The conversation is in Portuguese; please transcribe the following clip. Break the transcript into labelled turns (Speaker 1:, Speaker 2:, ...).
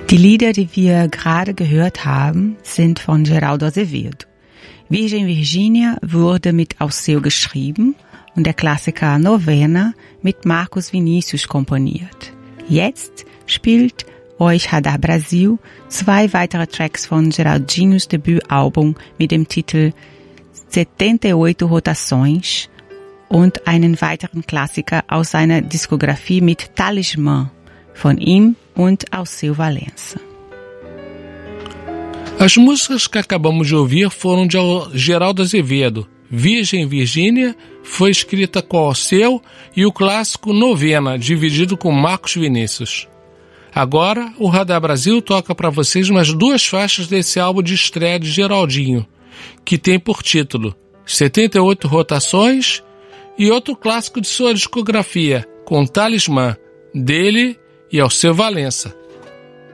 Speaker 1: Die Lieder, die wir gerade gehört haben, sind von Geraldo Azevedo. Virgem Virginia wurde mit Alceu geschrieben und der Klassiker Novena mit Marcos Vinícius komponiert. Jetzt spielt euch Radar Brasil 2 weitere Tracks von Geraldinhos Debütalbum mit dem Titel 78 Rotações und einen weiteren Klassiker aus seiner Diskografie mit Talismã von ihm und Alceu Valença.
Speaker 2: As músicas que acabamos de ouvir foram de Geraldo Azevedo. Virgem Virgínia foi escrita com Alceu e o clássico Novena, dividido com Marcos Vinícius. Agora, o Radar Brasil toca para vocês mais 2 faixas desse álbum de estreia de Geraldinho, que tem por título 78 Rotações e outro clássico de sua discografia, com Talismã, dele e Alceu Valença.